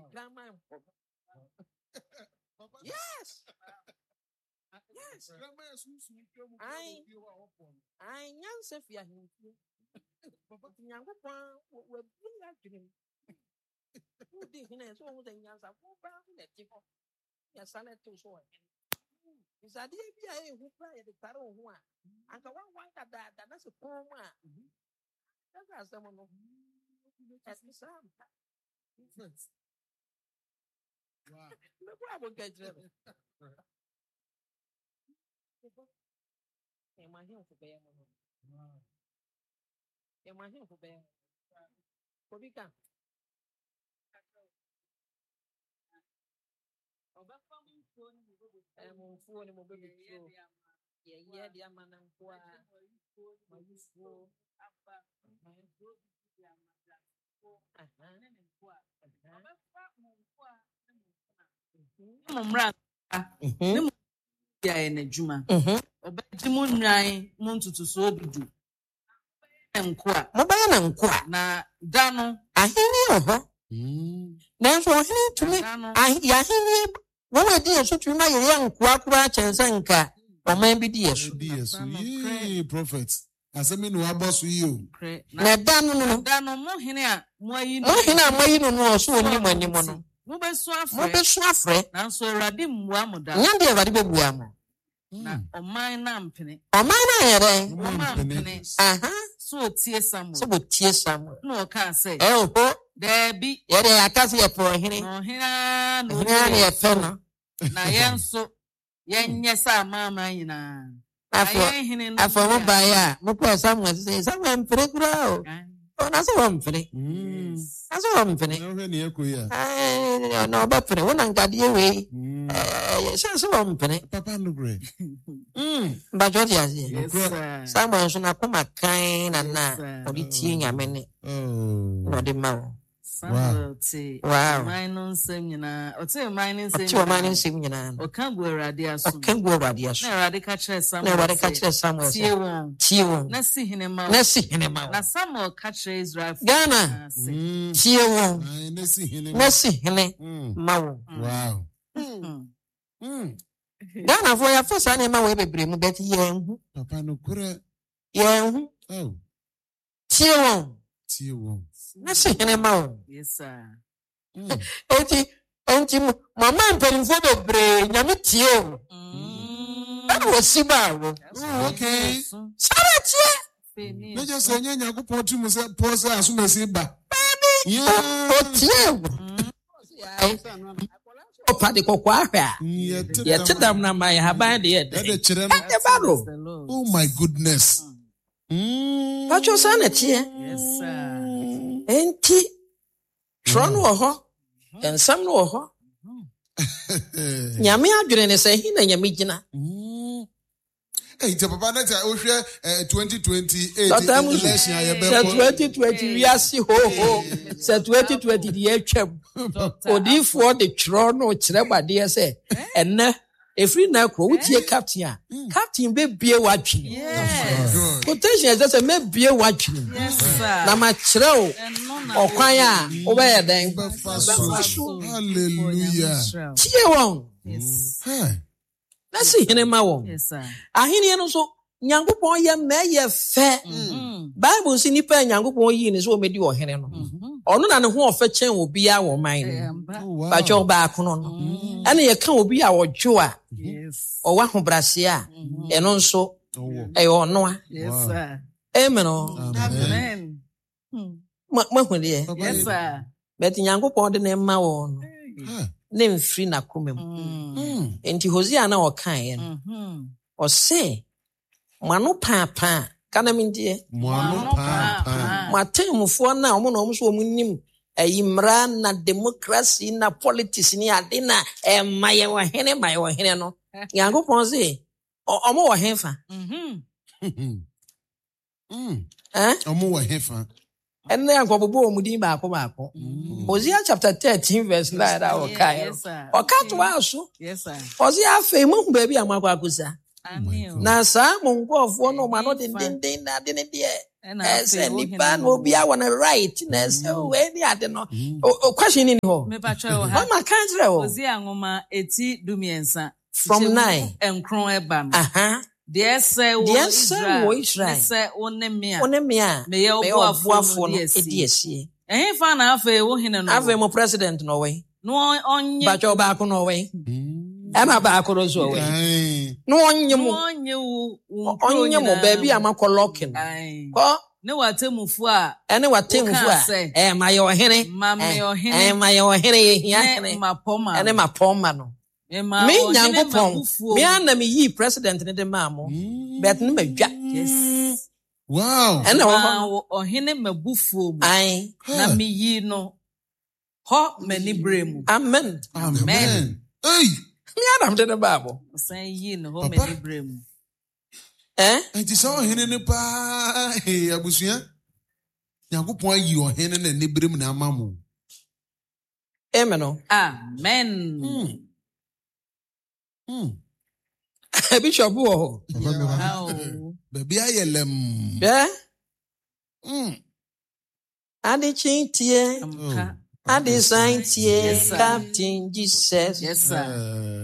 Grandma. Yes. Yes. I nyanse fia hinfie. Nyankopon we bring that dream. Who did hina so who the nyansa who ba who the tipo. Ya sale to so. Is that dia who pray the taro ho a. Anka wan ka da na se pon mu a. That's someone no. That's the same. Wow. Look what I will get you. Am I here for bear? Am I here for bear? What we can? I'm on phone, I'm baby. Yeah, the man and poor. My useful. Mumra. Ya enejuma. Obetimu nwan muntutu so obidu. Nkwa. Mobaya na nkwa. Na dano Ahini oho. Nanso ahini tumi. Ya ahini wona di yeso tumi ma ye nkwa kura chense nka. Oman bi di yeso. Ye prophet. Asemi no abosu yi o. Na dano mo hene a mo ayi no so oni manimo no. Mo besu afre. Nanso Awurade mmua mo da. Nyande Awurade bebua mo. Na oman na mpene. Oman na yere. Mpene. So tie Samuel. No ka say. Oho. Debi. Yere akase ye po hene. No hina no. Hina ye pe no. Na yenso yenye sa mama nyina. Afọ mo ba ya, mo ko Samuel say Samuel mpere kura o. Na so wo mpere. Na so wo mpere. No hwe ne ekoya. No ba pere, wona nkade we. So wo mpere. Papa no bre. Ba jodi azie. Samuel so na koma kan na odi tie nyame ne. No de ma wo. Wow. Minus seminar. Ote minus seminar. Okangu Awurade aso. Na Awurade ka kire Samuel. Tie won. Na si hene ma. Na Samuel ka kire Israel. Ghana. Tie won. Na si hene ma wo. Wow. Ghana for ya first na ma we bebre mu bet yen. Papa no kure. Yen. Oh. Tie won. Na se hene ma wo. Yes sir. Enti mama mperimfo bebre nyame tie o. Wo siba wo. Okay. Sara tie. Me just say Nyankopon tu mu se pose asumasi ba. Yeah. O tie wo. O pade kokwa ahwa. Ye tedam na mai haban de ye. Oh my goodness. Pacho sana tie. Yes sir. Enti tron wo ho ensam no wo ho nyame adwene ne se hi na nyame gina te papa na ta o hwe 2028 election ayebe ko 2020 we asi ho se 2020 di atwam odifo de tron no kire bade se enne efri na kro wutie captain be bie wadwene potential just say me bie wadwene na ma kire o okwan a obeye den hallelujah tie won na si hene ma won ahene no so Nyankopon ye meye fe Bible si nipa Nyankopon yi ne so medi ohene no ono na ne ho ofa chen obi a wo man no ba jo ba kono no ene ye ka obi a wodwo a o wa ho brase a eno nso ono a amen ma hu de yes sir bet Nyankopon de ne ma wo no ne mfiri na komem enti Hosea na o kan ye no o se Manu papa kana mindie manu papa matemufo na omo na omo so omo nim ayimra na democracy na politics ni ade na maye wo hene no Nyankopon se omo wo henfa omo wo henfa enne Nyankopon omo din ba ko Hosea chapter 13 verse 9 o kai o ka to aso yes sir Hosea fe mu ba bi amakwa kusa na sa mo nkofo no ma no den na de ne de say nipa no be a want right na say we dey ade no o question ni ho me pa twa ha ma kan tire ho ozi anwoma eti dumiensa from 9 enkron eba no Dear say Israel say one me a me ye obuafo no ediesie ehn fa na afa wo hene no afa mo president no we no onye ba cho ba ko no we e ma ba ko so we no onye mo ba bi amakọ locking ko ne watemufu a ene watemufu a ma ye ohene ma ye ohene ye hia hene ene ma poma no me nyankopon me ana me yi president ne de maamo bet ne madwa yes wow ene wo ohene mabufuo ai na me yi no ho mani bremu amen hey me adam de baabo san yi no ho mani bremu enti so ohene ne pa abusua nyankopon yi ohene na ne bremu na amamo amen amen Bishop wo baby ayelem ade chintie ade saintie Captain Jesus yes sir